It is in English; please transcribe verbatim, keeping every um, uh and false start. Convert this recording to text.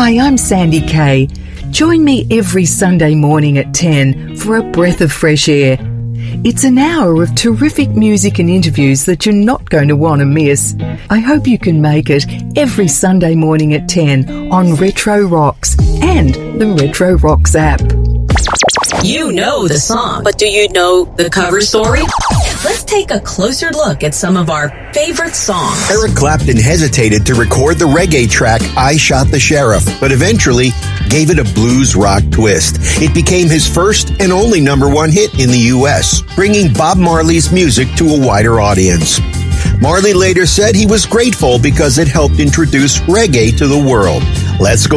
Hi, I'm Sandy Kay. Join me every Sunday morning at ten for a breath of fresh air. It's an hour of terrific music and interviews that you're not going to want to miss. I hope you can make it every Sunday morning at ten on Retro Rocks and the Retro Rocks app. You know the song, but do you know the cover story? Let's take a closer look at some of our favorite songs. Eric Clapton hesitated to record the reggae track I Shot the Sheriff, but eventually gave it a blues rock twist. It became his first and only number one hit in the U S, bringing Bob Marley's music to a wider audience. Marley later said he was grateful because it helped introduce reggae to the world. Let's go